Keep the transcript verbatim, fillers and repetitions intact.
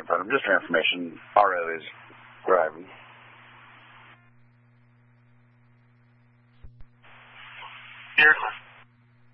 in front of him. Just for information, R O is driving. Miracle.